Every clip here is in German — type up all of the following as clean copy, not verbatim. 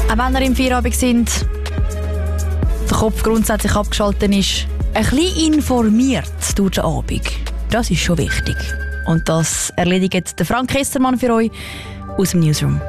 Auch wenn ihr im Feierabend sind, der Kopf grundsätzlich abgeschaltet ist, ein bisschen informiert durch den Abend. Das ist schon wichtig. Und das erledigt der Frank Kessermann für euch aus dem Newsroom.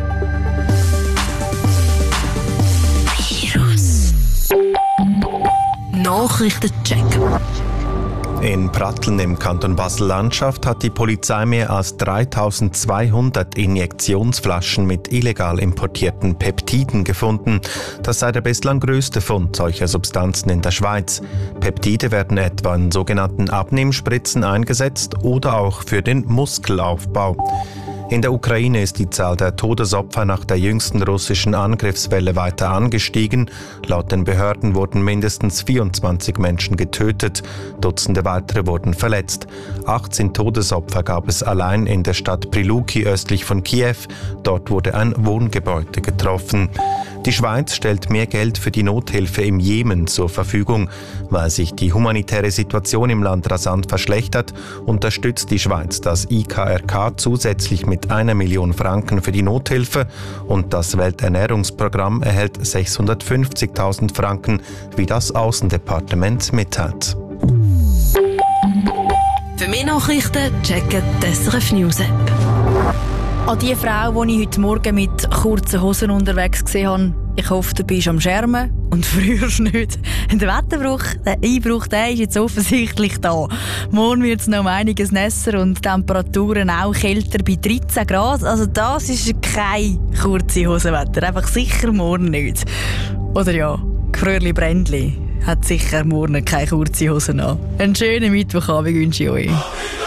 Nachrichtencheck. In Pratteln im Kanton Basel-Landschaft hat die Polizei mehr als 3200 Injektionsflaschen mit illegal importierten Peptiden gefunden. Das sei der bislang größte Fund solcher Substanzen in der Schweiz. Peptide werden etwa in sogenannten Abnehmspritzen eingesetzt oder auch für den Muskelaufbau. In der Ukraine ist die Zahl der Todesopfer nach der jüngsten russischen Angriffswelle weiter angestiegen. Laut den Behörden wurden mindestens 24 Menschen getötet, Dutzende weitere wurden verletzt. 18 Todesopfer gab es allein in der Stadt Priluki östlich von Kiew. Dort wurde ein Wohngebäude getroffen. Die Schweiz stellt mehr Geld für die Nothilfe im Jemen zur Verfügung. Weil sich die humanitäre Situation im Land rasant verschlechtert, unterstützt die Schweiz das IKRK zusätzlich mit 1 Million Franken für die Nothilfe und das Welternährungsprogramm erhält 650.000 Franken, wie das Außendepartement mitteilt. Für mehr Nachrichten checken die SRF News App. An die Frau, die ich heute Morgen mit kurzen Hosen unterwegs gesehen habe, ich hoffe, du bist am Schermen und frierst nicht. Der Einbruch, der ist jetzt offensichtlich da. Morgen wird es noch um einiges nässer und Temperaturen auch kälter bei 13 Grad. Also das ist kein kurze Hosenwetter. Einfach sicher morgen nicht. Oder ja, Gefröhrli Brändli hat sicher morgen keine kurze Hosen an. Einen schönen Mittwochabend wünsche ich euch.